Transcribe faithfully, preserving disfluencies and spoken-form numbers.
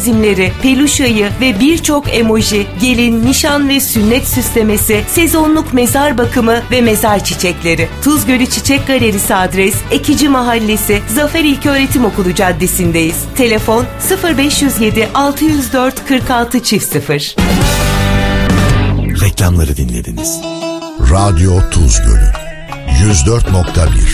çizimleri, peluşayı ve birçok emoji, gelin, nişan ve sünnet süslemesi, sezonluk mezar bakımı ve mezar çiçekleri. Tuzgölü Çiçek Galerisi adres Ekici Mahallesi, Zafer İlköğretim Okulu Caddesi'ndeyiz. Telefon sıfır beş yüz yedi altı yüz dört kırk altı çift sıfır. Reklamları dinlediniz. Radyo Tuzgölü yüz dört nokta bir